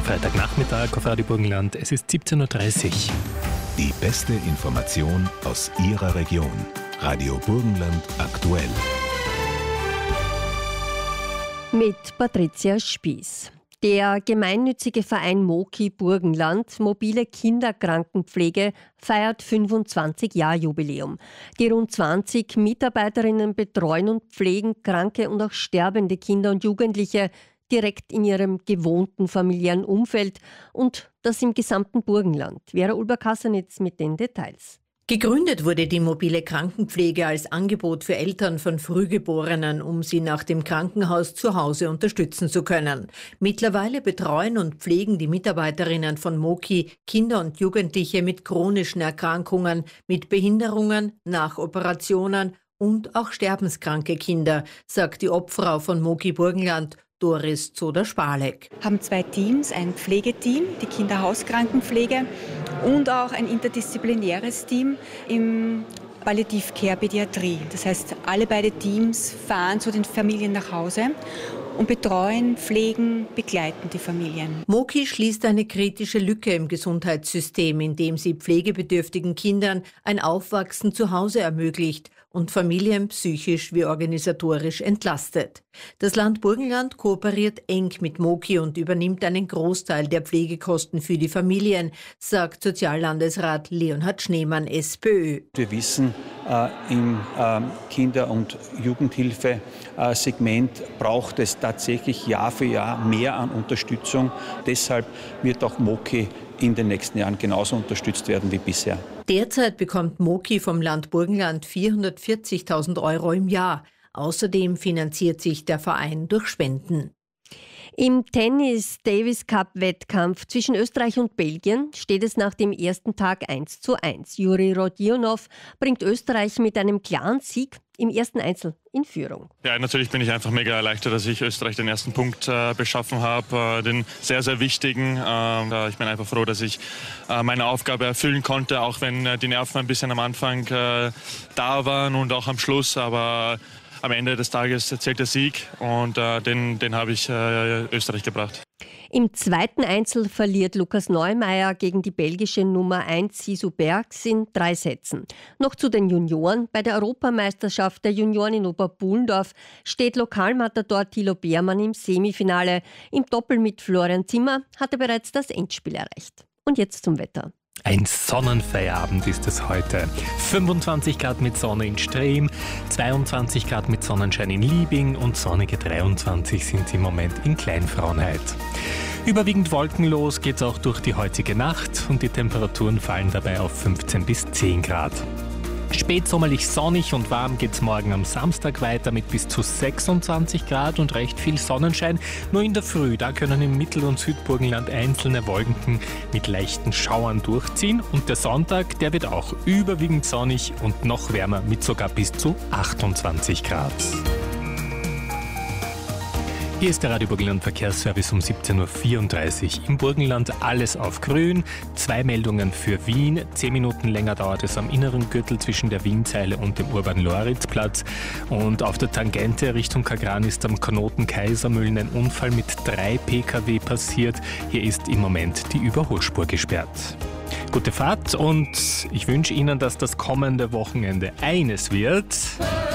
Freitagnachmittag auf Radio Burgenland. Es ist 17:30 Uhr. Die beste Information aus Ihrer Region. Radio Burgenland aktuell. Mit Patricia Spieß. Der gemeinnützige Verein MOKI Burgenland, mobile Kinderkrankenpflege, feiert 25-Jahr-Jubiläum. Die rund 20 Mitarbeiterinnen betreuen und pflegen kranke und auch sterbende Kinder und Jugendliche direkt in ihrem gewohnten familiären Umfeld und das im gesamten Burgenland. Vera Ulber-Kassanitz mit den Details. Gegründet wurde die mobile Krankenpflege als Angebot für Eltern von Frühgeborenen, um sie nach dem Krankenhaus zu Hause unterstützen zu können. Mittlerweile betreuen und pflegen die Mitarbeiterinnen von MOKI Kinder und Jugendliche mit chronischen Erkrankungen, mit Behinderungen, nach Operationen und auch sterbenskranke Kinder, sagt die Obfrau von MOKI Burgenland, Doris Zoder-Spalek. Wir haben 2 Teams, ein Pflegeteam, die Kinderhauskrankenpflege und auch ein interdisziplinäres Team im Palliativ-Care-Pädiatrie. Das heißt, alle beide Teams fahren zu den Familien nach Hause und betreuen, pflegen, begleiten die Familien. MOKI schließt eine kritische Lücke im Gesundheitssystem, indem sie pflegebedürftigen Kindern ein Aufwachsen zu Hause ermöglicht und Familien psychisch wie organisatorisch entlastet. Das Land Burgenland kooperiert eng mit MOKI und übernimmt einen Großteil der Pflegekosten für die Familien, sagt Soziallandesrat Leonhard Schneemann, SPÖ. Wir wissen, im Kinder- und Jugendhilfe-Segment braucht es tatsächlich Jahr für Jahr mehr an Unterstützung. Deshalb wird auch MOKI in den nächsten Jahren genauso unterstützt werden wie bisher. Derzeit bekommt MOKI vom Land Burgenland 440.000 € im Jahr. Außerdem finanziert sich der Verein durch Spenden. Im Tennis-Davis-Cup-Wettkampf zwischen Österreich und Belgien steht es nach dem ersten Tag 1:1. Juri Rodionov bringt Österreich mit einem klaren Sieg im ersten Einzel in Führung. Ja, natürlich bin ich einfach mega erleichtert, dass ich Österreich den ersten Punkt beschaffen habe, den sehr, sehr wichtigen. Ich bin einfach froh, dass ich meine Aufgabe erfüllen konnte, auch wenn die Nerven ein bisschen am Anfang da waren und auch am Schluss, aber am Ende des Tages zählt der Sieg und den habe ich Österreich gebracht. Im zweiten Einzel verliert Lukas Neumeier gegen die belgische Nummer 1 Sisu Bergs in 3 Sätzen. Noch zu den Junioren. Bei der Europameisterschaft der Junioren in Oberbullendorf steht Lokalmatador Thilo Beermann im Semifinale. Im Doppel mit Florian Zimmer hat er bereits das Endspiel erreicht. Und jetzt zum Wetter. Ein Sonnenfeierabend ist es heute. 25 Grad mit Sonne in Strehm, 22 Grad mit Sonnenschein in Liebing und sonnige 23 sind es im Moment in Kleinfrauenheit. Überwiegend wolkenlos geht es auch durch die heutige Nacht und die Temperaturen fallen dabei auf 15 bis 10 Grad. Spätsommerlich sonnig und warm geht es morgen am Samstag weiter mit bis zu 26 Grad und recht viel Sonnenschein. Nur in der Früh, da können im Mittel- und Südburgenland einzelne Wolken mit leichten Schauern durchziehen. Und der Sonntag, der wird auch überwiegend sonnig und noch wärmer mit sogar bis zu 28 Grad. Hier ist der Radio Burgenland Verkehrsservice um 17:34 Uhr. Im Burgenland alles auf grün. 2 Meldungen für Wien. 10 Minuten länger dauert es am inneren Gürtel zwischen der Wienzeile und dem Urban-Loritz-Platz. Und auf der Tangente Richtung Kagran ist am Knoten Kaisermühlen ein Unfall mit 3 Pkw passiert. Hier ist im Moment die Überholspur gesperrt. Gute Fahrt und ich wünsche Ihnen, dass das kommende Wochenende eines wird.